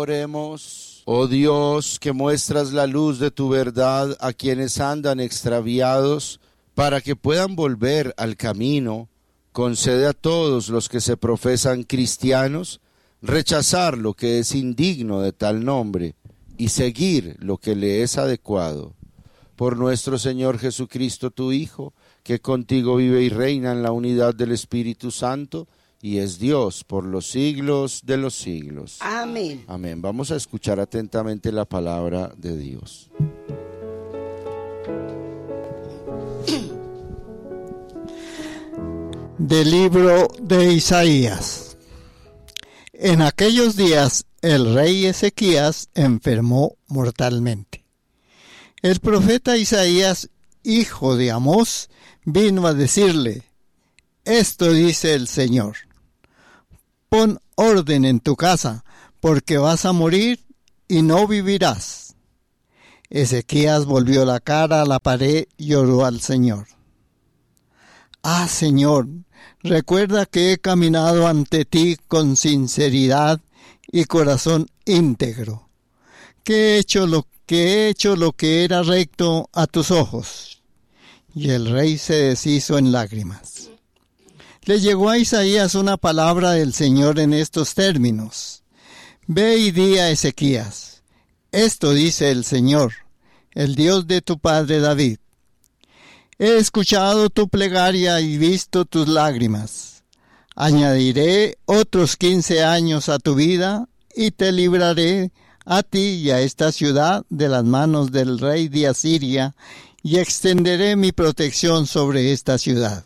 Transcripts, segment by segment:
Oremos. Oh Dios, que muestras la luz de tu verdad a quienes andan extraviados, para que puedan volver al camino, concede a todos los que se profesan cristianos rechazar lo que es indigno de tal nombre y seguir lo que le es adecuado. Por nuestro Señor Jesucristo, tu Hijo, que contigo vive y reina en la unidad del Espíritu Santo, y es Dios por los siglos de los siglos. Amén. Amén. Vamos a escuchar atentamente la palabra de Dios. Del libro de Isaías. En aquellos días el rey Ezequías enfermó mortalmente. El profeta Isaías, hijo de Amós, vino a decirle: esto dice el Señor: pon orden en tu casa, porque vas a morir y no vivirás. Ezequías volvió la cara a la pared y oró al Señor: ah, Señor, recuerda que he caminado ante ti con sinceridad y corazón íntegro, que he hecho lo que era recto a tus ojos. Y el rey se deshizo en lágrimas. Le llegó a Isaías una palabra del Señor en estos términos: ve y di a Ezequías: esto dice el Señor, el Dios de tu padre David: he escuchado tu plegaria y visto tus lágrimas. Añadiré otros 15 años a tu vida y te libraré a ti y a esta ciudad de las manos del rey de Asiria, y extenderé mi protección sobre esta ciudad.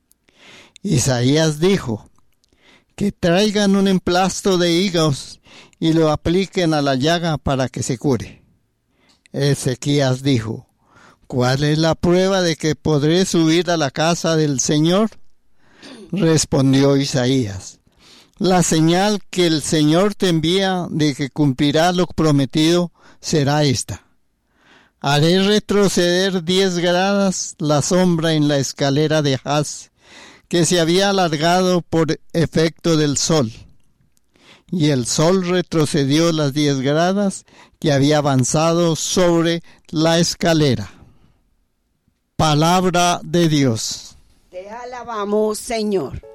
Isaías dijo: que traigan un emplasto de higos y lo apliquen a la llaga para que se cure. Ezequías dijo: ¿cuál es la prueba de que podré subir a la casa del Señor? Respondió Isaías: la señal que el Señor te envía de que cumplirá lo prometido será esta: haré retroceder 10 gradas la sombra en la escalera de Ahaz, que se había alargado por efecto del sol. Y el sol retrocedió las 10 gradas que había avanzado sobre la escalera. Palabra de Dios. Te alabamos, Señor.